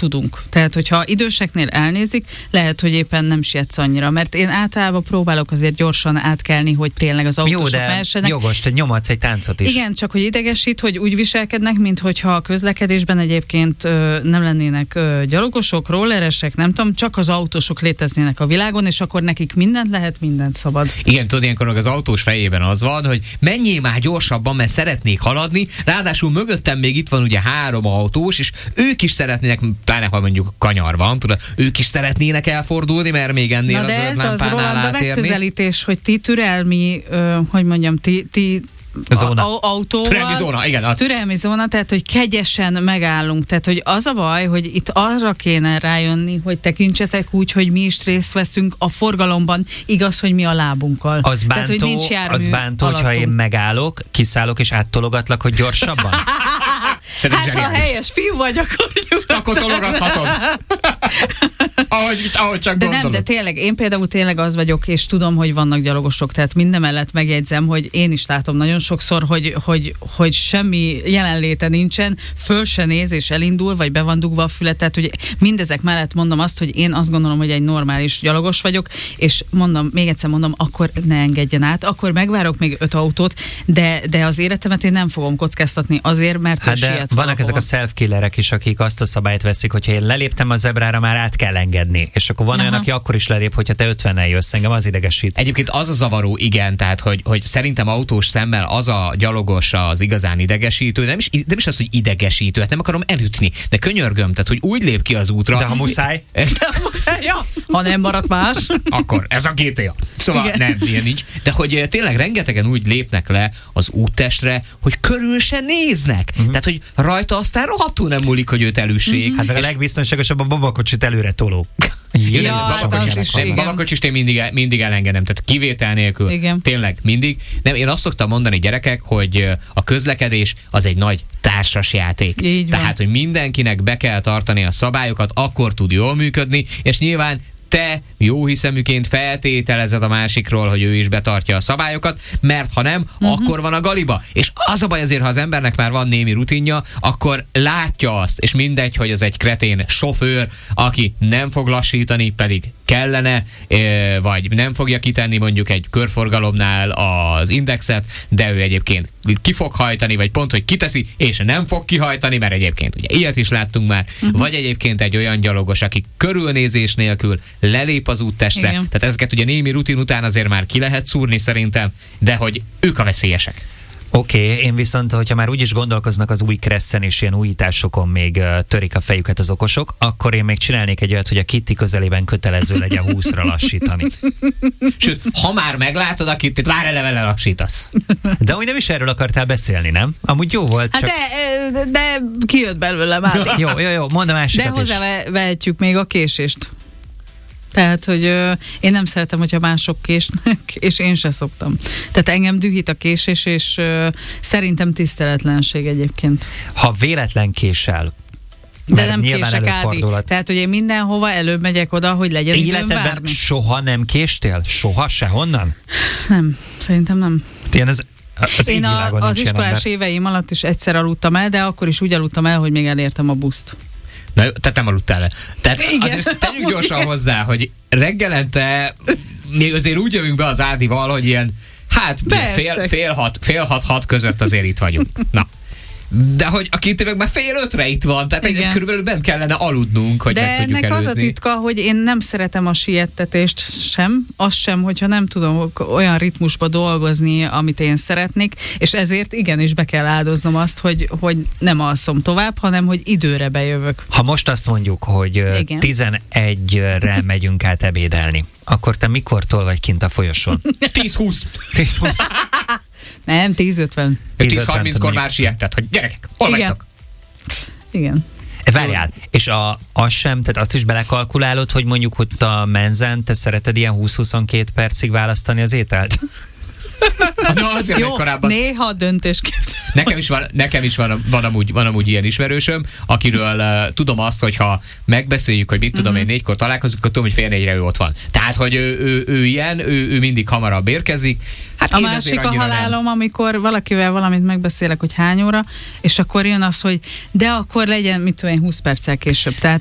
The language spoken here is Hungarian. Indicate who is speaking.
Speaker 1: tudunk. Tehát, hogyha időseknél elnézik, lehet, hogy éppen nem sietsz annyira, mert én általában próbálok azért gyorsan átkelni, hogy tényleg az autósok mehessenek.
Speaker 2: Jogos, te nyomadsz egy táncot is.
Speaker 1: Igen, csak hogy idegesít, hogy úgy viselkednek, mint hogyha a közlekedésben egyébként nem lennének gyalogosok, rolleresek, nem tudom, csak az autósok léteznének a világon, és akkor nekik mindent lehet, mindent szabad.
Speaker 3: Igen, tudod, ilyenkor az autós fejében az van, hogy menjél már gyorsabban, mert szeretnék haladni, ráadásul mögöttem még itt van ugye 3 autós, és ők is szeretnének, pláne ha mondjuk kanyar van, tudod, ők is szeretnének elfordulni, mert még ennél az zöld lámpánál átérni. De megközelítés, hogy ti türelmi, hogy mondjam, ti autóval. Türelmi zóna, igen.
Speaker 1: Türelmi zóna, tehát, hogy kegyesen megállunk. Tehát, hogy az a baj, hogy itt arra kéne rájönni, hogy tekintsetek úgy, hogy mi is részt veszünk a forgalomban, igaz, hogy mi a lábunkkal.
Speaker 2: Az bántó,
Speaker 1: tehát, hogy nincs jármű
Speaker 2: az bántó, hogyha én megállok, kiszállok és áttologatlak, hogy gyorsabban?
Speaker 1: Hát, ha helyes fiú vagy,
Speaker 3: akkor tologathatod. ahogy csak
Speaker 1: de
Speaker 3: gondolod.
Speaker 1: Nem, de tényleg, én például tényleg az vagyok, és tudom, hogy vannak gyalogosok, tehát mindemellett megjegyzem, hogy én is látom nagyon sokszor, hogy semmi jelenléte nincsen, föl se néz és elindul, vagy be van dugva a füle, tehát hogy mindezek mellett mondom azt, hogy én azt gondolom, hogy egy normális gyalogos vagyok, és mondom, még egyszer mondom, akkor ne engedjen át, akkor megvárok még 5 autót, de az életemet én nem fogom kockáztatni azért, mert
Speaker 2: hát de vannak ezek a self-killerek is, akik azt a szabályt veszik, hogyha én leléptem a zebrára, már át kell engedni. És akkor van olyan, aki akkor is lelép, hogyha te 50-nel jössz, engem az idegesít.
Speaker 3: Egyébként az a zavaró, igen, tehát hogy szerintem autós szemmel az a gyalogos az igazán idegesítő, nem is az, hogy idegesítő, hát nem akarom elütni, de könyörgöm, tehát hogy úgy lép ki az útra.
Speaker 2: De ha muszáj.
Speaker 1: Ja, ha nem maradt más.
Speaker 3: Akkor ez a GTA. Szóval igen. Nem, ilyen nincs. De hogy tényleg rengetegen úgy lépnek le az úttestre, hogy körül se néznek. Tehát, hogy rajta aztán rohadtul nem múlik, hogy őt elüssék.
Speaker 2: Hát meg a legbiztonságosabb a babakocsit előre toló.
Speaker 3: Babakocsist én mindig elengedem, tehát kivétel nélkül. Igen. Tényleg, mindig. Nem, én azt szoktam mondani, gyerekek, hogy a közlekedés az egy nagy társasjáték. Tehát, hogy mindenkinek be kell tartani a szabályokat, akkor tud jól működni, és nyilván te jó hiszeműként feltételezed a másikról, hogy ő is betartja a szabályokat, mert ha nem, akkor van a galiba. És az a baj azért, ha az embernek már van némi rutinja, akkor látja azt, és mindegy, hogy az egy kretén sofőr, aki nem fog lassítani, pedig kellene, vagy nem fogja kitenni mondjuk egy körforgalomnál az indexet, de ő egyébként ki fog hajtani, vagy pont, hogy kiteszi, és nem fog kihajtani, mert egyébként ugye ilyet is láttunk már, vagy egyébként egy olyan gyalogos, aki körülnézés nélkül lelép az úttestre. Igen. Tehát ezeket ugye némi rutin után azért már ki lehet szúrni szerintem, de hogy ők a veszélyesek.
Speaker 2: Oké, én viszont, hogyha már úgy is gondolkoznak az új Cresszen és ilyen újításokon még törik a fejüket az okosok, akkor én még csinálnék egy olyat, hogy a Kitty közelében kötelező legyen 20-ra lassítani.
Speaker 3: Sőt, ha már meglátod a Kittyt, már eleve lelassítasz.
Speaker 2: De úgy nem is erről akartál beszélni, nem? Amúgy jó volt.
Speaker 1: Hát csak... de kijött belőle már.
Speaker 2: Jó, mondd a másikat
Speaker 1: is. De hozzávehetjük még a késést. Tehát, hogy én nem szeretem, hogyha mások késnek, és én se szoktam. Tehát engem dühít a késés, és szerintem tiszteletlenség egyébként.
Speaker 2: Ha véletlen késel,
Speaker 1: de nem kések, Ádi. Tehát, hogy én mindenhova előbb megyek oda, hogy legyen időm várni.
Speaker 2: Soha nem késtél? Soha? Sehonnan?
Speaker 1: Nem, szerintem nem.
Speaker 2: Én
Speaker 1: az iskolás éveim alatt is egyszer aludtam el, de akkor is úgy aludtam el, hogy még elértem a buszt.
Speaker 3: Na, tehát nem aludtál el. Tehát azért tegyük gyorsan hozzá, hogy reggelente még azért úgy jövünk be az Ádival, hogy ilyen, hát fél hat között azért itt vagyunk. Na. De hogy a Kitty már 4:30 itt van, tehát körülbelül bent kellene aludnunk, hogy meg tudjuk előzni.
Speaker 1: De ennek az a titka, hogy én nem szeretem a siettetést sem, az sem, hogyha nem tudom olyan ritmusba dolgozni, amit én szeretnék, és ezért igenis be kell áldoznom azt, hogy nem alszom tovább, hanem hogy időre bejövök.
Speaker 2: Ha most azt mondjuk, hogy 11-re megyünk át ebédelni, akkor te mikortól vagy kint a folyosón?
Speaker 3: 10:20.
Speaker 1: Nem, 10:50.
Speaker 3: 10:30-kor már siettet, hogy gyerekek, hol vagytok?
Speaker 1: Igen.
Speaker 2: Várjál, és az sem, tehát azt is belekalkulálod, hogy mondjuk ott a menzen te szereted ilyen 20-22 percig választani az ételt?
Speaker 3: No, jó,
Speaker 1: néha döntésképzel.
Speaker 3: Nekem is van amúgy ilyen ismerősöm, akiről tudom azt, hogyha megbeszéljük, hogy mit tudom én 4-kor találkozunk, akkor tudom, hogy 3:30-re ő ott van. Tehát, hogy ő ilyen, ő mindig hamarabb érkezik. Hát
Speaker 1: a másik a halálom, amikor valakivel valamit megbeszélek, hogy hány óra, és akkor jön az, hogy de akkor legyen, mit tudom én, 20 perccel később. Tehát